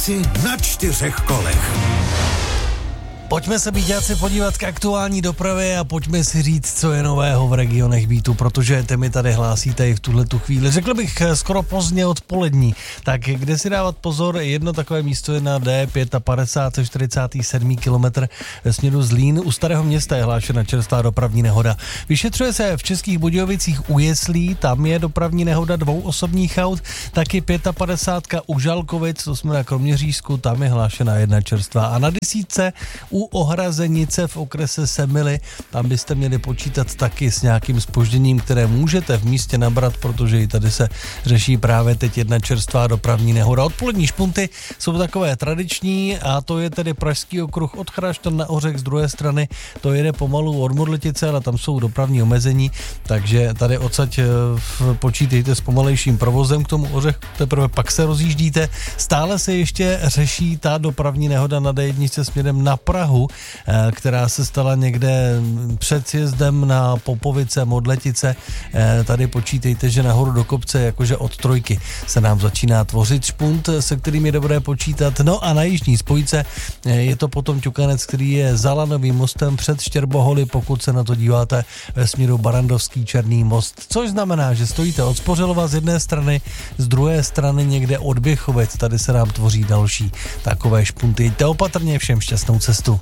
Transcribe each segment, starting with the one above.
Bíťáci na 4 kolech. Pojďme se, Bíťáci, podívat k aktuální dopravě a pojďme si říct, co je nového v regionech Beatu, protože ty mi tady hlásíte i v tuhletu chvíli. Řekl bych skoro pozdě odpolední. Tak kde si dávat pozor? Jedno takové místo je na D55, 47 kilometr ve směru Zlín. U Starého Města je hlášena čerstvá dopravní nehoda. Vyšetřuje se v Českých Budějovicích u Jeslí, tam je dopravní nehoda 2 osobních aut, taky 55 u Žalkovic, to jsme na Kroměřížsku, tam je hlášena jedna čerstvá. A na desítce u Ohrazenice v okrese Semily, tam byste měli počítat taky s nějakým zpožděním, které můžete v místě nabrat, protože i tady se řeší právě teď jedna čerstvá dopravní nehoda. Odpolední špunty jsou takové tradiční a to je tedy Pražský okruh od Chraštan na Ořech, z druhé strany to jede pomalu od Modletice, ale tam jsou dopravní omezení, takže tady odsaď počítejte s pomalejším provozem k tomu Ořech, teprve pak se rozjíždíte. Stále se ještě řeší ta dopravní nehoda na D1 směrem na Prahu, která se stala někde před sjezdem na Popovice, Modletice. Tady počítejte, že nahoru do kopce, jakože od trojky se nám začíná tvořit špunt, se kterým je dobré počítat. No a na jižní spojce je to potom ťukanec, který je za Lanovým mostem před Štěrboholy, pokud se na to díváte ve směru Barandovský Černý most. Což znamená, že stojíte od Spořilova z jedné strany, z druhé strany někde od Běchovec. Tady se nám tvoří další takové špunty. Jděte opatrně, všem šťastnou cestu.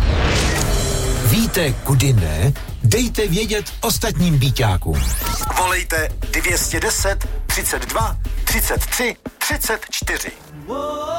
Víte, kudy ne? Dejte vědět ostatním Bíťákům. Volejte 210 32 33 34.